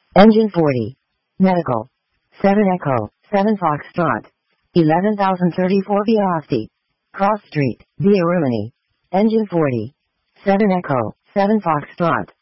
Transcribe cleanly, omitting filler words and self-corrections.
Engine 40. Medical. 7 Echo, 7 Foxtrot. 11,034 velocity. Cross Street, via Rimini. Engine 40. 7 Echo, 7 Foxtrot.